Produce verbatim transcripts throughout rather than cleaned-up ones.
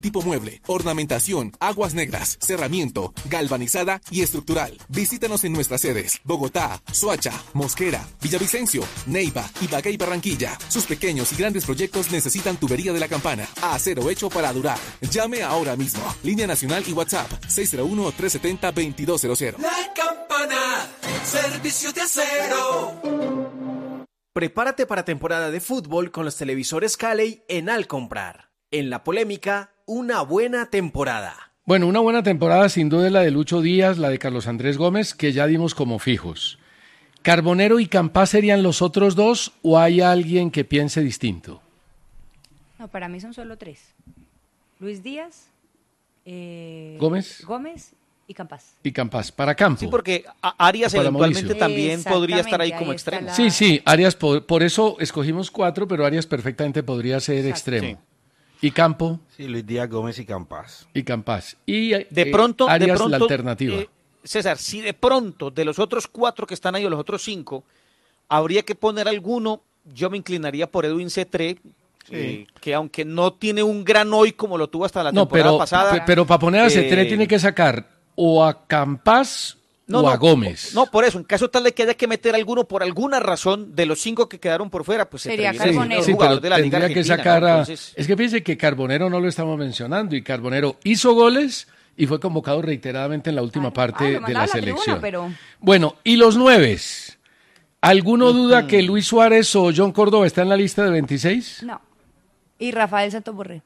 tipo mueble, ornamentación, aguas negras, cerramiento, galvanizada y estructural. Visítanos en nuestras sedes: Bogotá, Soacha, Mosquera, Villavicencio, Neiva, Ibagué y Barranquilla. Sus pequeños y grandes proyectos necesitan tubería de la campana. Acero hecho para durar. Llame ahora mismo. Línea nacional y WhatsApp seis cero uno, tres siete cero, dos dos cero cero. La Campana, servicio de acero. Prepárate para temporada de fútbol con los televisores Calley en Al Comprar. En la polémica, una buena temporada. Bueno, una buena temporada sin duda es la de Lucho Díaz, la de Carlos Andrés Gómez, que ya dimos como fijos. ¿Carbonero y Campás serían los otros dos o hay alguien que piense distinto? No, para mí son solo tres. Luis Díaz, eh, Gómez, Gómez y Campás. Y Campás, para Campo. Sí, porque Arias eventualmente Mauricio. también podría estar ahí como ahí extremo. la... Sí, sí, Arias, por, por eso escogimos cuatro, pero Arias perfectamente podría ser Exacto. extremo. Sí. Y Campo. Sí, Luis Díaz, Gómez y Campás. Y Campás. Y eh, De pronto, Arias de pronto, la alternativa. eh, César, si de pronto de los otros cuatro que están ahí o los otros cinco, habría que poner alguno, yo me inclinaría por Edwin Cetré, sí. eh, que aunque no tiene un gran hoy como lo tuvo hasta la no, temporada pero, pasada. pe- pero para poner a Cetré eh, tiene que sacar o a Campás No, o no, a Gómez. No, por eso, en caso tal de que haya que meter alguno por alguna razón de los cinco que quedaron por fuera, pues Sería se Carbonero. Sí, jugador pero de la Liga tendría que Argentina, sacar ¿no? a... Entonces, Es que fíjense que Carbonero no lo estamos mencionando y Carbonero hizo goles y fue convocado reiteradamente en la última Ah, parte ah, lo de mandaba la a la tribuna, selección. pero- Bueno, y los nueves. ¿Alguno duda que Luis Suárez o John Córdoba está en la lista de veintiséis? No. Y Rafael Santos Borré.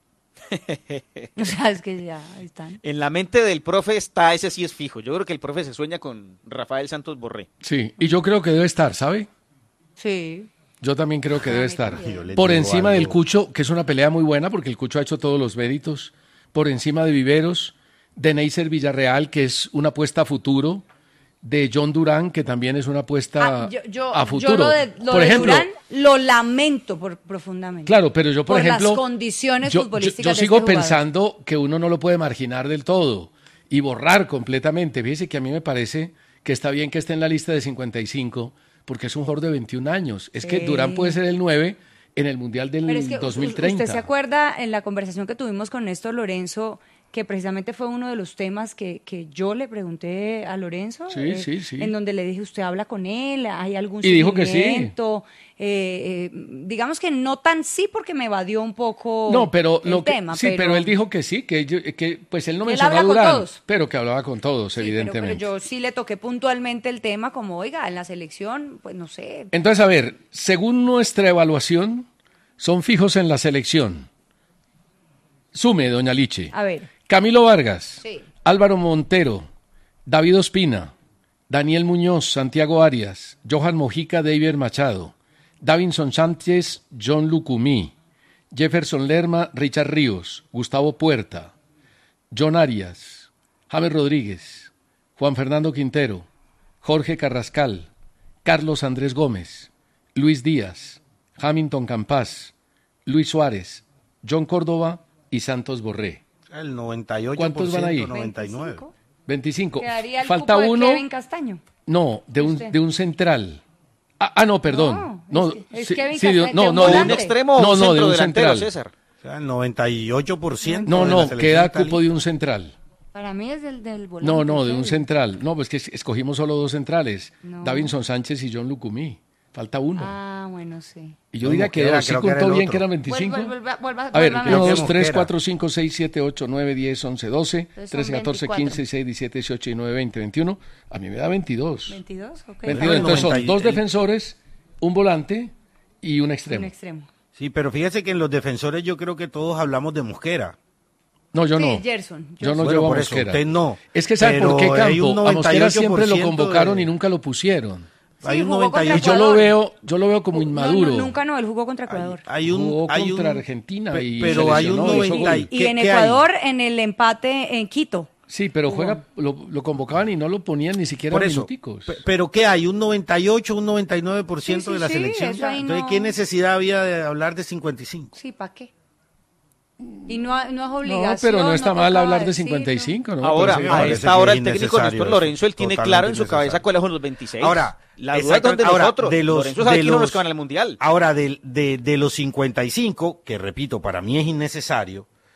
O sea, es que ya están. en la mente del profe está, ese sí es fijo. Yo creo que el profe se sueña con Rafael Santos Borré. Sí, y yo creo que debe estar, ¿sabe? Sí. Yo también creo que Ay, debe estar. yo le Por digo encima algo. del Cucho, que es una pelea muy buena porque el Cucho ha hecho todos los méritos. Por encima de Viveros, de Neisser Villarreal, que es una apuesta a futuro. De John Durán, que también es una apuesta Ah, yo, yo, a futuro. yo lo de, lo por de ejemplo, Durán lo lamento por, profundamente. claro, pero yo, por, por ejemplo, las condiciones yo, yo- futbolísticas yo de sigo este jugador. pensando que uno no lo puede marginar del todo y borrar completamente. Fíjese que a mí me parece que está bien que esté en la lista de cincuenta y cinco, porque es un jugador de veintiún años. Es que Sí. Durán puede ser el nueve en el Mundial del Pero es que dos u- mil treinta. ¿usted se acuerda en la conversación que tuvimos con Néstor Lorenzo, que precisamente fue uno de los temas que, que yo le pregunté a Lorenzo? Sí, sí, sí. En donde le dije, ¿usted habla con él? ¿Hay algún Y dijo que sí. seguimiento? Eh, eh, digamos que no tan sí, porque me evadió un poco No, pero el lo que, tema. sí, pero, él dijo que sí, que, yo- que pues él no Que él mencionó a habla con Durán, todos. pero que hablaba con todos, Sí, pero- evidentemente. Pero, yo sí le toqué puntualmente el tema, como, oiga, en la selección, pues no sé. Entonces, a ver, según nuestra evaluación, son fijos en la selección. Sume, doña Liche. A ver. Camilo Vargas, Sí. Álvaro Montero, David Ospina, Daniel Muñoz, Santiago Arias, Johan Mojica, David Machado, Davinson Sánchez, John Lucumí, Jefferson Lerma, Richard Ríos, Gustavo Puerta, John Arias, James Rodríguez, Juan Fernando Quintero, Jorge Carrascal, Carlos Andrés Gómez, Luis Díaz, Hamilton Campás, Luis Suárez, John Córdoba y Santos Borré. El noventa y ocho por ciento, ¿Cuántos van ahí? noventa y nueve. ¿veinticinco? veinticinco. Quedaría el Falta cupo de uno. Kevin Castaño. No, de un, ¿Usted? de un central. Ah, ah, no, perdón. No, No, es que- es sí, Kevin sí, de- Castaño, no, de un no, O de de un un volante. extremo o No, un no, de centro un delantero, central. César. O sea, el noventa y ocho por ciento No, de la no, selección queda está cupo de un central. Para mí es del, del volante. No, no, de un Kevin. central. No, pues que es- escogimos solo dos centrales. No. Davinson Sánchez y John Lucumí. Falta uno. Ah, bueno, sí. Y yo No, diría que Mosquera, sí creo que era contó el bien otro. que eran veinticinco. Vuelva, vuelva, vuelva, A ver, vuélvame creo uno, que dos, tres, Mosquera. cuatro, cinco, seis, siete, ocho, nueve, diez, once, doce, Entonces son trece, catorce, veinticuatro. quince, dieciséis, diecisiete, dieciocho, diecinueve, veinte, veintiuno. A mí me da veintidós. ¿veintidós? Ok. veintidós. Entonces son noventa y- dos el- defensores, un volante y un Un extremo. extremo. Sí, pero fíjese que en los defensores yo creo que todos hablamos de Mosquera. No, yo Sí, no. Gerson. Yo no Bueno, llevo a por eso, Mosquera. usted no. Es que ¿sabe por Pero qué, hay un Campo? A Mosquera noventa y ocho por siempre lo ciento convocaron de- y nunca lo pusieron. Sí, Hay un jugó noventa y contra Y ocho. yo lo Ecuador. veo, yo lo veo como inmaduro. No, no, nunca no, él jugó contra Ecuador. Hay un, Jugó hay contra un- Argentina pe- y pero se hay un lesionó, hizo noventa gol. y Y ¿qué- en qué hay? Ecuador, en el empate en Quito. Sí, pero juega, lo, lo convocaban y no lo ponían ni siquiera Por eso. minuticos. Pe- Pero ¿qué hay? Un noventa y ocho, un noventa y nueve por ciento Sí, sí, de la sí, selección. eso ya. ahí Entonces, no- ¿qué necesidad había de hablar de cincuenta y cinco? Sí, ¿para qué? Y no, no es No, obligación. pero no está mal tocaba hablar de decirlo. cincuenta y cinco, ¿no? Ahora, Parece- a parece esta hora que el es técnico innecesario Néstor eso, Lorenzo, él tiene totalmente claro en su cabeza innecesario. cuáles son los veintiséis. Ahora, la duda es exacto, donde ahora, nosotros. de los- Lorenzo sabe de quiénes son los los- que van al Mundial. Ahora, de, de, de los cincuenta y cinco, que repito, para mí es innecesario,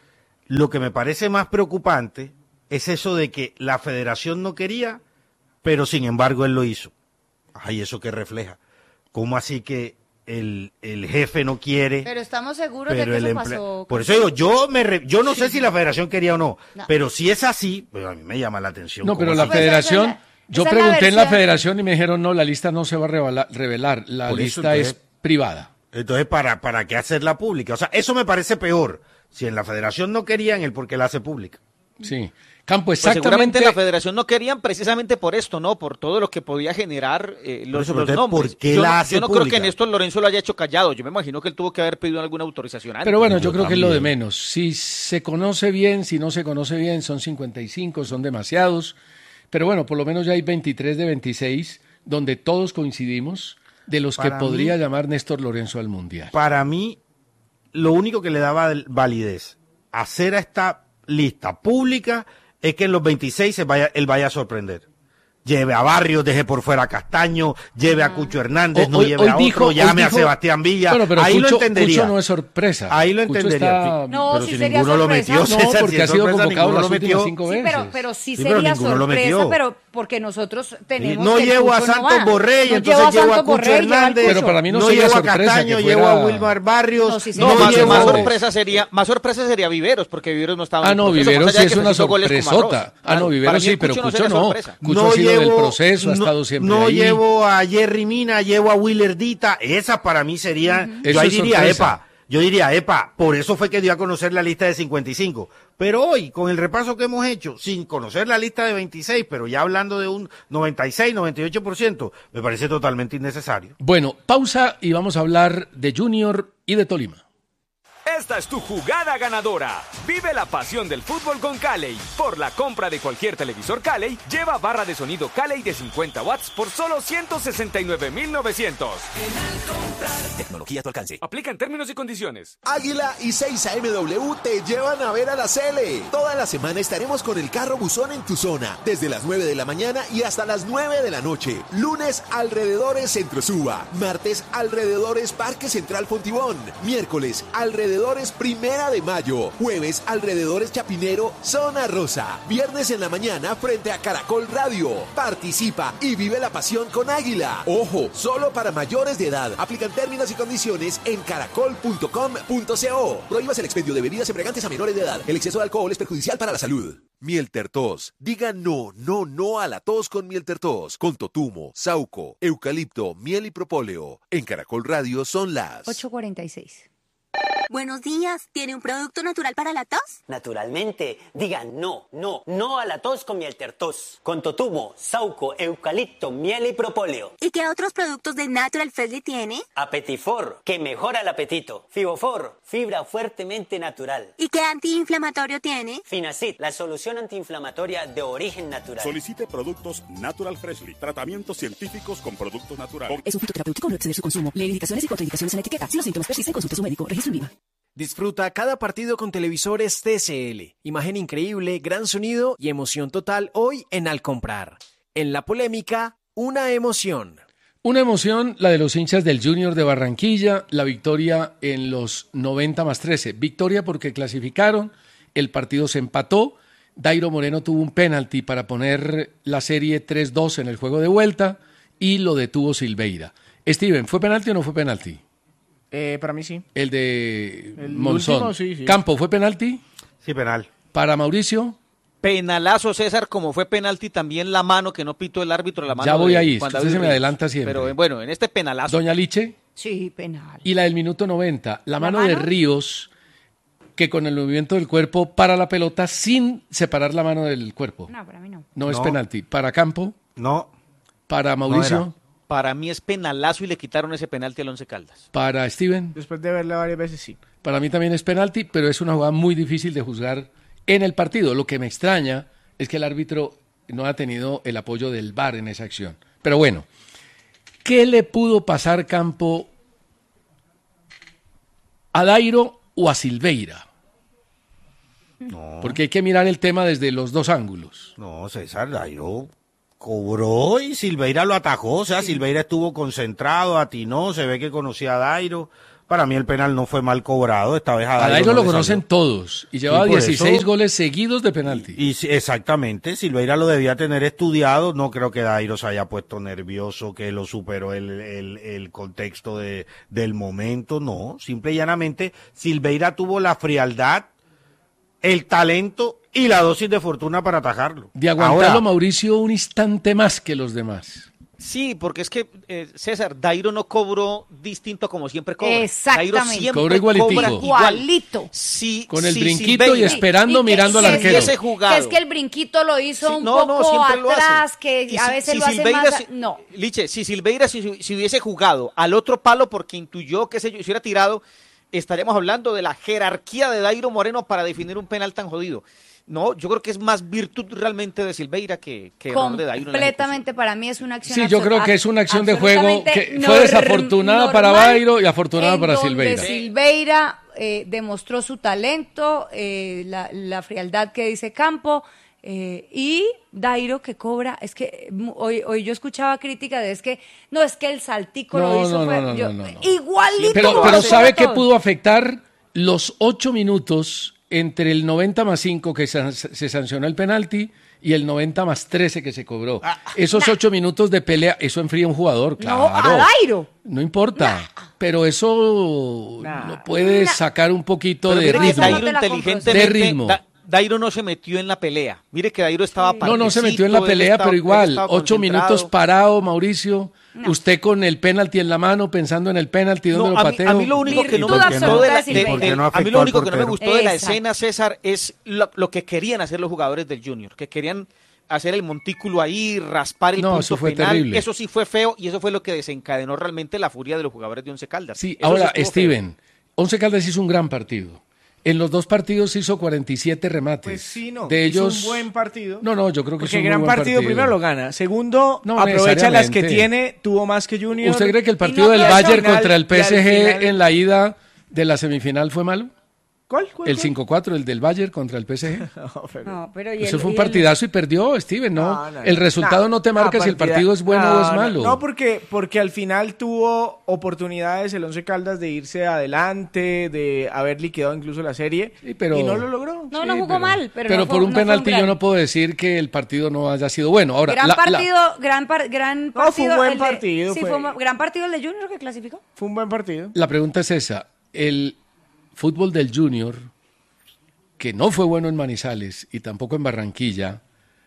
Lo que me parece más preocupante es eso de que la federación no quería, pero sin embargo él lo hizo. Ay, ¿eso qué refleja? ¿Cómo así que el, el jefe no quiere? Pero estamos seguros pero de que el eso emple- pasó. Por eso digo, yo me re- yo no sé si la federación quería o no, No. pero si es así, pues a mí me llama la atención. No, ¿Cómo pero la así? Pues esa federación, es la- yo esa es la pregunté en la versión. federación y me dijeron, no, la lista no se va a revelar, revelar. la Por eso, lista es entonces- privada. Entonces, ¿para, ¿para qué hacerla pública? O sea, eso me parece peor. Si en la federación no querían, el por qué la hace pública. Sí. Campo, Pues seguramente exactamente. la federación no querían precisamente por esto, ¿no? Por todo lo que podía generar eh, los, eso, los pero entonces, nombres. ¿por qué yo, la no- hace yo no creo que pública? Néstor Lorenzo lo haya hecho callado. Yo me imagino que él tuvo que haber pedido alguna autorización antes. Pero bueno, yo Yo creo que es lo de también. menos. Si se conoce bien, si no se conoce bien, son cincuenta y cinco, son demasiados. Pero bueno, por lo menos ya hay veintitrés de veintiséis donde todos coincidimos de los que Para podría mí- llamar Néstor Lorenzo al Mundial. Para mí, lo único que le daba validez a hacer a esta lista pública es que en los veintiséis se vaya, él vaya a sorprender. Lleve a Barrios, deje por fuera a Castaño, lleve a Cucho Hernández, Hoy- no hoy- lleve hoy a dijo- otro, hoy llame a dijo- Sebastián Villa. Bueno, pero Ahí Cucho, lo entendería. Cucho no es sorpresa. Ahí lo Cucho entendería. está- Sí, No, pero sí si sería ninguno lo sorpresa. metió, No, César, si porque es ha sido sorpresa, convocado ninguno las lo últimas metió. cinco Sí, veces. pero, pero sí Sí, pero sería ninguno lo sorpresa, metió. pero porque nosotros tenemos no que el llevo a Cucho no Santos va. Borré y No entonces llevo a llevo a Santos Cucho Borré y lleva al Hernández. Pero para mí no no sería llevo a sorpresa Castaño, que llevo a fuera- Wilmar Barrios. No, sí No, sería más, llevo- más sorpresa. sorpresa sería, más sorpresa sería Viveros, porque Viveros no estaba en Ah, el no, proceso, Viveros más sí allá de es que una metió goles como arroz. sorpresota. Ah, Para- no, para Viveros mí sí, el pero Cucho no Cucho sería no. sorpresa. Cucho ha sido del proceso, ha no- estado siempre no ahí. llevo a Jerry Mina, llevo a Willerdita. Esas para mí serían, Eso yo ahí es diría, sorpresa. epa, yo diría, epa, por eso fue que dio a conocer la lista de cincuenta y cinco. Pero hoy, con el repaso que hemos hecho, sin conocer la lista de veintiséis, pero ya hablando de un noventa y seis, noventa y ocho por ciento, me parece totalmente innecesario. Bueno, pausa y vamos a hablar de Junior y de Tolima. Esta es tu jugada ganadora. Vive la pasión del fútbol con Calley. Por la compra de cualquier televisor Calley, lleva barra de sonido Calley de cincuenta watts por solo ciento sesenta y nueve mil novecientos. Tecnología a tu alcance. Aplican términos y condiciones. Águila y seis A M W te llevan a ver a la Cele. Toda la semana estaremos con el carro buzón en tu zona, desde las nueve de la mañana y hasta las nueve de la noche. Lunes, alrededores Centro Suba. Martes, alrededores Parque Central Fontibón. Miércoles, alrededores Primera de Mayo. Jueves, alrededores Chapinero, Zona Rosa. Viernes en la mañana, frente a Caracol Radio. Participa y vive la pasión con Águila. Ojo, solo para mayores de edad. Aplican términos y condiciones en caracol punto com punto co. Prohíbas el expendio de bebidas embriagantes a menores de edad. El exceso de alcohol es perjudicial para la salud. Miel Tertos. Diga no, no, no a la tos con Miel Tertos. Con totumo, sauco, eucalipto, miel y propóleo. En Caracol Radio son las ocho cuarenta y seis. Buenos días, ¿tiene un producto natural para la tos? Naturalmente, digan no, no, no a la tos con Miel Tertos. Con totumo, sauco, eucalipto, miel y propóleo. ¿Y qué otros productos de Natural Freshly tiene? Apetifor, que mejora el apetito. Fibofor, fibra fuertemente natural. ¿Y qué antiinflamatorio tiene? Finacid, la solución antiinflamatoria de origen natural. Solicite productos Natural Freshly. Tratamientos científicos con productos naturales. Es un fitoterapéutico, no exceder su consumo. Lee indicaciones y contraindicaciones en la etiqueta. Si los síntomas persisten, consulte a su médico. Registro en Viva. Disfruta cada partido con televisores T C L. Imagen increíble, gran sonido y emoción total hoy en Al Comprar. En la polémica, una emoción. Una emoción, la de los hinchas del Junior de Barranquilla, la victoria en los noventa más trece. Victoria porque clasificaron, el partido se empató, Dairo Moreno tuvo un penalti para poner la serie tres dos en el juego de vuelta y lo detuvo Silveira. Steven, ¿fue penalti o no fue penalti? Eh, para mí sí. El de El Monzón. último, sí, sí. Campo, ¿fue penalti? Sí, penal. Para Mauricio. Penalazo, César, como fue penalti también la mano que no pitó el árbitro, la mano Ya voy de ahí, Juan usted David se me Ríos. adelanta siempre. Pero eh, bueno, en este penalazo. Doña Liche. Sí, penal. Y la del minuto noventa, la, ¿La mano, mano? de Ríos, que con el movimiento del cuerpo para la pelota sin separar la mano del cuerpo. No, para mí no. No, es No. penalti. Para Campo. No. Para Mauricio. era. Para mí es penalazo y le quitaron ese penalti al Once Caldas. Para Steven. Después de verla varias veces, sí. Para mí también es penalti, pero es una jugada muy difícil de juzgar en el partido. Lo que me extraña es que el árbitro no ha tenido el apoyo del V A R en esa acción. Pero bueno, ¿qué le pudo pasar Campo a Dairo o a Silveira? No. Porque hay que mirar el tema desde los dos ángulos. No, César Dairo cobró y Silveira lo atajó. O sea, Silveira estuvo concentrado, atinó, se ve que conocía a Dairo. Para mí el penal no fue mal cobrado, esta vez a Dairo, a Dairo no lo le conocen salió. todos y llevaba Sí, por dieciséis eso- goles seguidos de penalti. Y sí, exactamente, Silveira lo debía tener estudiado, no creo que Dairo se haya puesto nervioso, que lo superó el, el, el contexto de, del momento, no, simple y llanamente Silveira tuvo la frialdad, el talento y la dosis de fortuna para atajarlo. De aguantarlo, Ahora, Mauricio, un instante más que los demás. Sí, porque es que, eh, César, Dairo no cobró distinto como siempre cobra. Exactamente. Dairo siempre Cobró igualitico. cobra Igualito. Si, Con el si brinquito Silveira- y esperando, Y que- mirando al que- arquero. que- hubiese jugado. Que es que el brinquito lo hizo Sí, un no, no, poco siempre lo hace. atrás, que Y a si- veces si lo hace Silveira más... si- No. Liche, si Silveira si, si hubiese jugado al otro palo porque intuyó que se hubiera tirado, estaríamos hablando de la jerarquía de Dairo Moreno para definir un penal tan jodido. No, yo creo que es más virtud realmente de Silveira que, que error de Dairo. en la Completamente, para mí es una acción Sí, yo absolu- creo que es una acción de juego absolutamente que fue nor- desafortunada para normal, Dairo y afortunada en para donde Silveira. Silveira eh, demostró su talento, eh, la, la frialdad que dice Campo, eh, y Dairo que cobra, es que mu- hoy, hoy yo escuchaba crítica de es que, no, es que el saltico No, lo hizo, no, fue, no, no, yo- no, no. igualito. Pero, lo pero hace ¿sabe a qué todos. pudo afectar? Los ocho minutos entre el noventa más cinco que san- se sancionó el penalti y el noventa más trece que se cobró. Esos ocho minutos de pelea, eso enfría a un jugador, claro. No, a Dairo. No importa, pero eso lo puede sacar un poquito Pero de mire que ritmo. Dairo inteligentemente, De ritmo. Da- Dairo no se metió en la pelea. Mire que Dairo estaba No, no se metió en la partecito, él pelea, estaba- pero él igual, estaba ocho concentrado. minutos parado, Mauricio. Usted con el penalti en la mano, pensando en el penalti, ¿dónde No, lo a, mí, pateo? a mí lo único que no me Virtud gustó absoluta de la, de Silveira. de- ¿Por qué no a mí afectó lo al único que no me portero? gustó de la Exacto. escena, César, es lo, lo que querían hacer los jugadores del Junior, que querían hacer el montículo ahí, raspar el No, punto eso fue penal. terrible. Eso sí fue feo y eso fue lo que desencadenó realmente la furia de los jugadores de Once Caldas. Sí, Eso ahora, estuvo Steven, Once Caldas hizo un gran partido. En los dos partidos hizo cuarenta y siete remates. Pues sí, no. De hizo ellos, un buen partido. No, no, yo creo que Porque es un gran muy buen partido, partido. primero lo gana. Segundo, No aprovecha las que necesariamente. tiene, tuvo más que Junior. ¿Usted cree que el Y partido no, del y al Bayern final- contra el y P al S G final- en la ida de la semifinal fue malo? ¿Cuál? ¿Cuál, El cuál? cinco cuatro, el del Bayern contra el P S G. No, pero- No, pero y Eso el- fue un y el- partidazo y perdió, Steven, ¿no? No, no, el no. resultado no te marca No, si el partida- partido es bueno o es no, malo. No, porque, porque al final tuvo oportunidades el Once Caldas de irse adelante, de haber liquidado incluso la serie, Sí, pero- y no lo logró. No, Sí, no jugó pero- mal, pero, Pero no fue- por un no fue penalti gran- yo no puedo decir que el partido no haya sido bueno. Ahora, gran la- la- partido, gran, par- gran No, fue un partido. buen el de- partido, sí, fue- fue un gran partido el de Junior que clasificó. Fue un buen partido. La pregunta es esa. El fútbol del Junior, que no fue bueno en Manizales y tampoco en Barranquilla,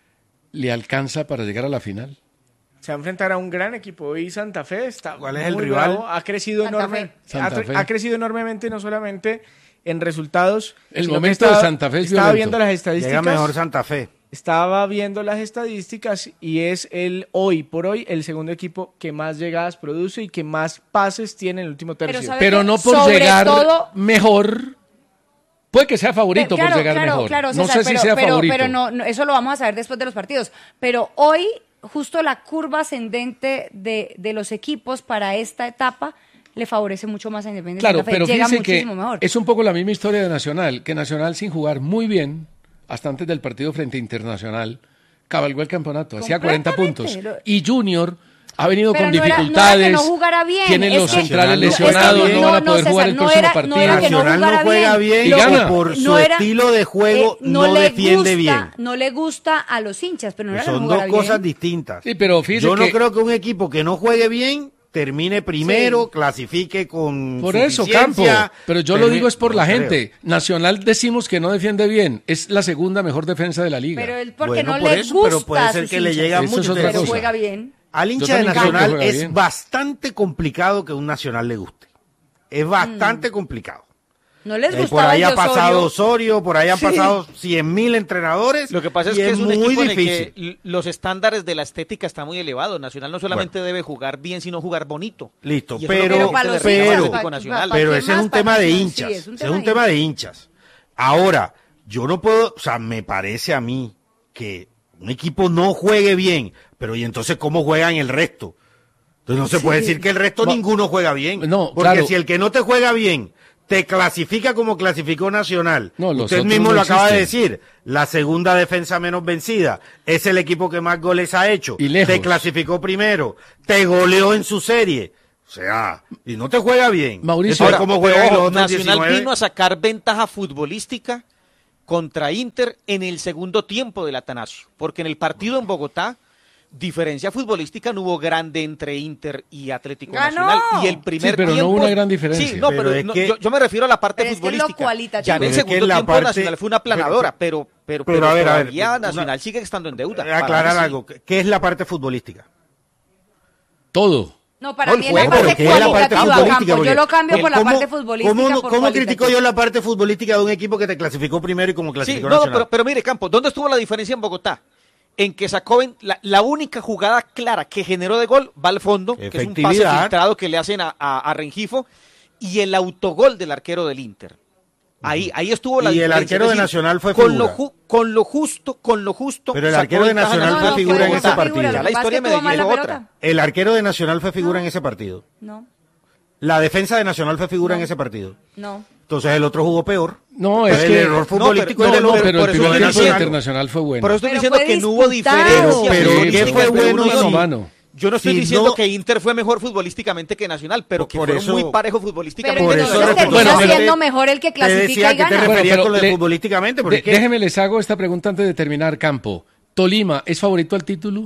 ¿le alcanza para llegar a la final? Se va a enfrentar a un gran equipo y Santa Fe está ¿Cuál es el muy rival? bravo, ha crecido Santa enorme, Fe. ha, Santa Fe. ha crecido enormemente no solamente en resultados. El sino que momento de estaba- Santa Fe es estaba violento. viendo las estadísticas. Llega mejor Santa Fe. Estaba viendo las estadísticas y es el hoy por hoy el segundo equipo que más llegadas produce y que más pases tiene en el último tercio. Pero ¿sabe Pero que no por sobre llegar todo- mejor. Puede que sea favorito Pero, claro, por llegar claro, mejor. claro, no César, sé si pero, sea pero- favorito. pero no, no, eso lo vamos a saber después de los partidos. Pero hoy, justo la curva ascendente de, de los equipos para esta etapa le favorece mucho más a Independiente Claro, Santa Fe. pero Llega fíjense que muchísimo mejor. es un poco la misma historia de Nacional, que Nacional sin jugar muy bien, hasta antes del partido frente a Internacional, cabalgó el campeonato, hacía cuarenta puntos. Completamente, lo- Y Junior ha venido Pero con no era- no era que dificultades, no jugara bien, tienen es los que- centrales no, es que lesionados, no, no, van a poder no, jugar el César, no próximo era- no partido. era que no Nacional no jugara juega bien, Y lo que gana. por su No era- estilo de juego eh, no, le defiende gusta, bien. No le gusta a los hinchas, pero no era que no Son jugara dos cosas bien. distintas. Sí, pero fíjese Yo no que- creo que un equipo que no juegue bien termine primero, clasifique con Por eso, Campo. suficiencia, Pero yo lo termine- digo es por no la creo. gente. Nacional decimos que no defiende bien. Es la segunda mejor defensa de la liga. Pero él porque Bueno, no por le eso, gusta pero puede a ser sus que le hinchas. llegue a Eso es muchos. otra Pero cosa. juega bien. Al Yo hincha de también creo que Nacional juega es bien. bastante complicado que un Nacional le guste. Es bastante complicado. No les Eh, por gustaba ahí el ha de Osorio. pasado Osorio, por ahí han Sí. pasado cien mil entrenadores. Lo que pasa es y que es un muy equipo en el difícil. que l- los estándares de la estética están muy elevados. Nacional no solamente debe jugar bien, sino jugar bonito. Listo, Y eso es lo que pero, la gente para le los reclama al pero, Atlético Nacional. ¿para pero quién ese es más? un ¿Para tema de quién más? hinchas. Sí, es un ese es tema un de tema de hinchas. hinchas. Ahora, yo no puedo, o sea, me parece a mí que un equipo no juegue bien, pero ¿y entonces cómo juegan el resto? Entonces no se Sí. puede decir que el resto No. ninguno juega bien. No, porque claro. si el que no te juega bien te clasifica como clasificó Nacional, No, los usted otros mismo no lo acaba de existen. decir, la segunda defensa menos vencida, es el equipo que más goles ha hecho, Y lejos. te clasificó primero, te goleó en su serie. O sea, y no te juega bien. Mauricio, Ahora, ¿cómo juega Ojo, los otros Nacional diecinueve? vino a sacar ventaja futbolística contra Inter en el segundo tiempo del Atanasio, porque en el partido en Bogotá, diferencia futbolística no hubo grande entre Inter y Atlético ¡Ganó! Nacional. Y el primer Sí, pero no tiempo, hubo una gran diferencia. Sí, no, pero, Pero es no, que- yo, yo me refiero a la parte Pero es que es lo futbolística. cualitativo. Ya en el Pero es que segundo la tiempo parte- Nacional fue una planadora, pero, pero, pero pero a ver, a ver, todavía una- Nacional sigue estando en deuda. Aclarar Para mí sí. algo. ¿Qué es la parte futbolística? todo. No, para No, mí el es la juego, parte ¿qué es la parte cualitativa, futbolística? Campo. Yo Porque- lo cambio por la ¿Cómo- parte futbolística. ¿Cómo, por cómo cualitativa. critico yo la parte futbolística de un equipo que te clasificó primero y como Sí, clasificó no, Nacional? pero, pero mire, Campo, ¿dónde estuvo la diferencia en Bogotá? En que sacó en- la, la única jugada clara que generó de gol va al fondo, que es un pase Efectividad. filtrado que le hacen a, a- a Rengifo, y el autogol del arquero del Inter. Ahí, ahí estuvo la Y el diferencia. arquero Es de decir, Nacional fue con figura. lo, ju- con lo justo, con lo justo. Pero el sacó arquero de ventaja Nacional Nacional fue figura sobre en ese Bogotá. partido. Ya la historia me dice la otra. pelota. El arquero de Nacional fue figura en ese partido. No, La defensa de Nacional fue figura en ese partido. no. Entonces el otro jugó peor. No, Entonces, es el que error futbolístico no, es del no, otro. pero por el eso primer estoy tiempo diciendo- internacional fue bueno. Por eso estoy Pero diciendo fue que no hubo disputado. diferencia. Pero futbolística ¿qué fue entre bueno uno y y otro. mano? Yo no estoy Si diciendo no- que Inter fue mejor futbolísticamente que Nacional, pero que Por fueron eso- muy parejo Pero futbolísticamente. Por eso entonces lo que- termina Bueno, pero- siendo mejor el que Te clasifica decía y que te gana. Bueno, referías pero con lo de le- futbolísticamente. Porque De- es que- déjeme les hago esta pregunta antes de terminar, Campo. ¿Tolima es favorito al título?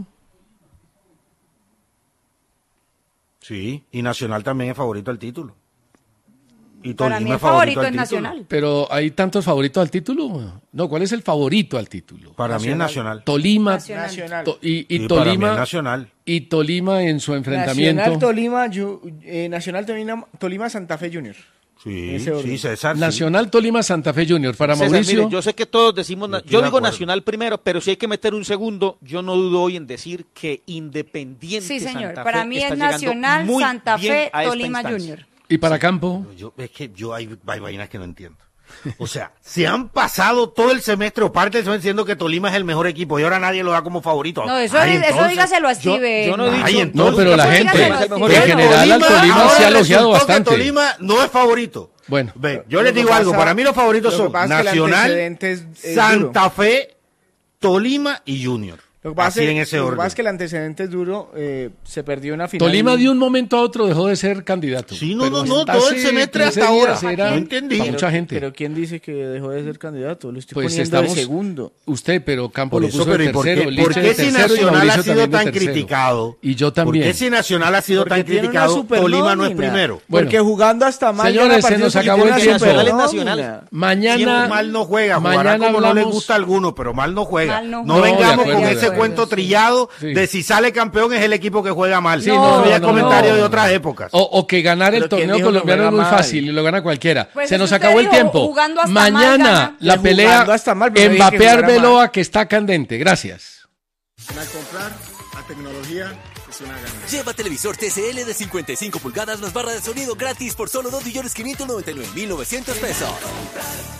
Sí, y Nacional también es favorito al título. Y Para Tolima mí el es favorito favorito al es título. Nacional. Pero hay tantos favoritos al título. No, ¿cuál es el favorito al título? Para mí es Nacional. Tolima. Nacional. To- y, y Y para mí es Tolima. Nacional. Y Tolima en su enfrentamiento. Nacional Tolima, Ju- eh, Nacional Tolima, Tolima Santa Fe Junior. Sí, Ese orden. sí, César. sí. Nacional Tolima Santa Fe Junior. Para César, Mauricio. mire, yo sé que todos decimos, na- Estoy yo de digo acuerdo. Nacional primero, pero si hay que meter un segundo, yo no dudo hoy en decir que Independiente Sí, señor. Santa Para Fe mí está es llegando Nacional, muy Santa bien Fe, a esta Tolima instancia. Junior. Y para Campo. Yo, es que yo hay, hay vainas que no entiendo. O sea, se han pasado todo el semestre o parte del semestre diciendo que Tolima es el mejor equipo y ahora nadie lo da como favorito. No, eso, Ay, eso entonces- dígaselo a yo- Steven. yo no he dicho- Ay, No, entonces- pero la Eso gente. dígaselo a En Steven. general, al Tolima ahora se ha elogiado resultó que bastante. Tolima no es favorito. Bueno. Ve, yo Lo les que digo pasa- algo, para mí los favoritos lo que son pasa es que el Nacional, antecedente es- es Santa Fe, Tolima y Junior. Lo que pasa, Así es, en ese lo que orden. pasa es que el antecedente es duro. eh, se perdió una final. Tolima de un momento a otro dejó de ser candidato. Sí, no, Pero no, no, hasta todo el hace semestre quince hasta ahora. días era No entendí. para mucha gente. Pero ¿quién dice que dejó de ser candidato? Lo estoy Pues poniendo estamos. de segundo. Usted, pero Campo Por lo eso, puso pero de ¿y por tercero. qué, Liche por de qué si tercero y Nacional ha Mauricio sido también de tan tercero? criticado? Y yo ¿Por también. qué si Nacional ha sido Porque tan tiene una criticado, super Tolima no es nómina. primero? Bueno. Porque jugando hasta mal. Señores, gana se partidos nos porque acabó tiene el una tiempo. super Nacional es nómina. Nacional. Mañana. Siempre mal no juega, jugará mañana como no le hablamos- gusta a algunos, pero mal no juega. Mal no no, juega. vengamos No, de acuerdo, con de ese acuerdo, cuento sí. trillado Sí. de si sale campeón es el equipo que juega mal. Sí, no, no, había no, comentarios no. de otras épocas. O, o que ganar el Pero ¿quién torneo dijo que colombiano es juega muy mal? fácil y lo gana cualquiera. Pues Se eso nos usted acabó el dijo, tiempo. jugando hasta mal Mañana gana. la Y pelea jugando hasta mal, pero no dije que Mbappé jugara Arbeloa mal. que está candente. Gracias. Al comprar a tecnología es una ganancia. Lleva televisor T C L de cincuenta y cinco pulgadas más barra de sonido gratis por solo dos millones quinientos noventa y nueve mil novecientos pesos.